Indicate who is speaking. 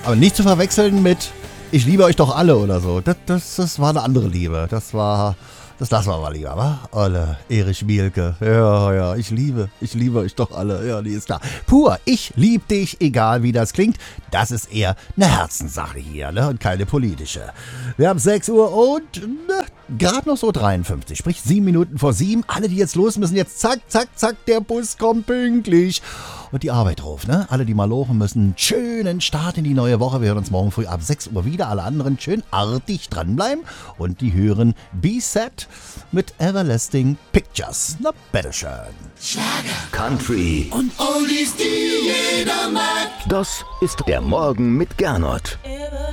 Speaker 1: Aber nicht zu verwechseln mit Ich liebe euch doch alle oder so. Das war eine andere Liebe. Das lassen wir mal lieber, wa? Olle, Erich Mielke. Ja, ich liebe euch doch alle. Ja, die ist da. Pur, ich lieb dich, egal wie das klingt. Das ist eher eine Herzenssache hier, ne? Und keine politische. Wir haben 6 Uhr und gerade noch so 53, sprich 7 Minuten vor 7. Alle, die jetzt los müssen, jetzt zack, zack, zack, der Bus kommt pünktlich. Und die Arbeit drauf, ne? Alle, die mal lochen müssen, schönen Start in die neue Woche. Wir hören uns morgen früh ab 6 Uhr wieder. Alle anderen schön artig dranbleiben. Und die hören B-Set mit Everlasting Pictures. Na, bitteschön.
Speaker 2: Schlager, Country
Speaker 3: und Oldies, die jeder mag.
Speaker 2: Das ist der Morgen mit Gernot.